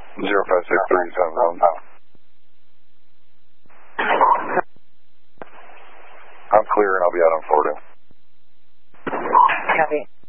0563 I'm clear and I'll be out on Florida. Copy.